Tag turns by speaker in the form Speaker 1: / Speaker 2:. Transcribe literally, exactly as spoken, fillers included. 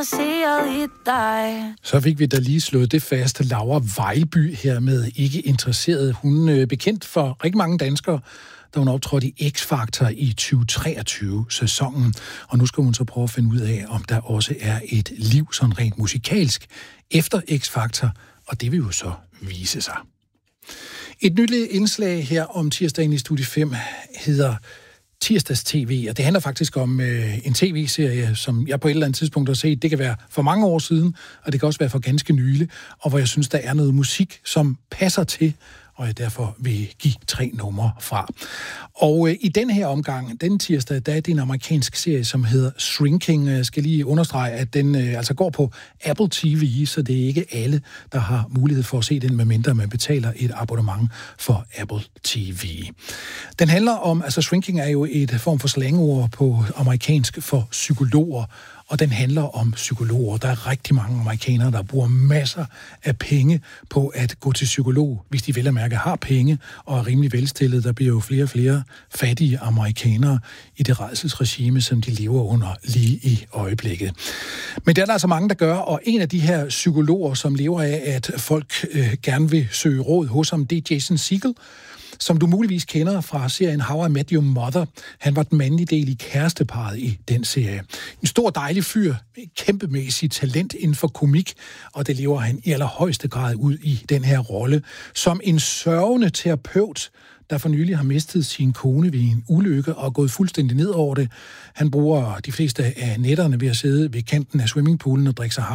Speaker 1: i dig.
Speaker 2: Så fik vi da lige slået det fast. Laura Vejlby her med Ikke Interesseret. Hun er bekendt for rigtig mange danskere, da hun optrådte i X-Factor i tyve treogtyve-sæsonen. Og nu skal hun så prøve at finde ud af, om der også er et liv sådan rent musikalsk efter X-Factor, og det vil jo så vise sig. Et nyt indslag her om tirsdagen i Studie fem hedder Tirsdags T V, og det handler faktisk om øh, en tv-serie, som jeg på et eller andet tidspunkt har set. Det kan være for mange år siden, og det kan også være for ganske nylig, og hvor jeg synes, der er noget musik, som passer til, og jeg derfor vil give tre numre fra. Og øh, i den her omgang, den tirsdag, der er det en amerikansk serie, som hedder Shrinking. Jeg skal lige understrege, at den øh, altså går på Apple T V, så det er ikke alle, der har mulighed for at se den, medmindre man betaler et abonnement for Apple T V. Den handler om, altså Shrinking er jo et form for slangord på amerikansk for psykologer, og den handler om psykologer. Der er rigtig mange amerikanere, der bruger masser af penge på at gå til psykolog, hvis de vel at mærke har penge og er rimelig velstillede. Der bliver jo flere og flere fattige amerikanere i det rædselsregime, som de lever under lige i øjeblikket. Men der er der altså mange, der gør, og en af de her psykologer, som lever af, at folk øh, gerne vil søge råd hos ham, det er Jason Segel, som du muligvis kender fra serien How I Met Your Mother. Han var den mandlige del i kæresteparret i den serie. En stor, dejlig fyr med kæmpemæssigt talent inden for komik, og det lever han i allerhøjeste grad ud i den her rolle. Som en sørgende terapeut, der for nylig har mistet sin kone ved en ulykke og gået fuldstændig ned over det. Han bruger de fleste af nætterne ved at sidde ved kanten af swimmingpoolen og drikke sig